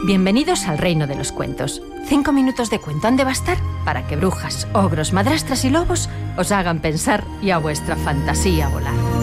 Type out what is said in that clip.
Bienvenidos al reino de los cuentos. 5 minutos de cuento han de bastar para que brujas, ogros, madrastras y lobos os hagan pensar y a vuestra fantasía volar.